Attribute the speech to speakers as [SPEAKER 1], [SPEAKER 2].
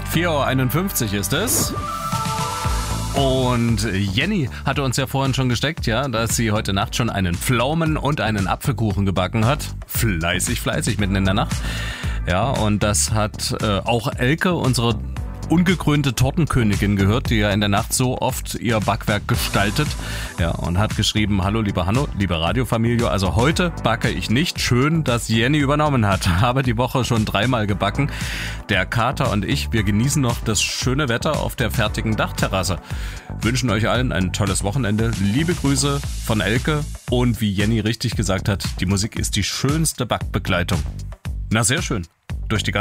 [SPEAKER 1] 4:51 Uhr ist es. Und Jenny hatte uns ja vorhin schon gesteckt, ja, dass sie heute Nacht schon einen Pflaumen- und einen Apfelkuchen gebacken hat. Fleißig, mitten in der Nacht. Ja, und das hat auch Elke, unsere ungekrönte Tortenkönigin, gehört, die ja in der Nacht so oft ihr Backwerk gestaltet. Ja, und hat geschrieben: Hallo, liebe Hanno, liebe Radiofamilie, also heute backe ich nicht. Schön, dass Jenny übernommen hat. Habe die Woche schon 3-mal gebacken. Der Kater und ich, wir genießen noch das schöne Wetter auf der fertigen Dachterrasse. Wünschen euch allen ein tolles Wochenende. Liebe Grüße von Elke. Und wie Jenny richtig gesagt hat, die Musik ist die schönste Backbegleitung. Na, sehr schön. Durch die